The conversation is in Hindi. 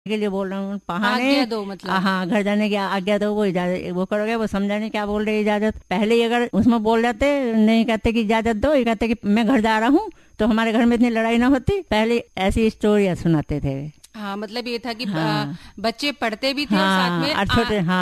के लिए बोल रहा हूँ बहाने। आज्ञा दो मतलब। हाँ, घर जाने की आज्ञा दो, वो इजाजत वो करोगे, वो समझाने क्या बोल रहे इजाजत। पहले ही अगर उसमें बोल जाते, नहीं कहते कि इजाजत दो, ये कहते कि मैं घर जा रहा हूँ, तो हमारे घर में इतनी लड़ाई ना होती। पहले ऐसी स्टोरियाँ सुनाते थे। हाँ, मतलब ये था कि हाँ बच्चे पढ़ते भी थे और साथ हाँ, में और छोटे, हाँ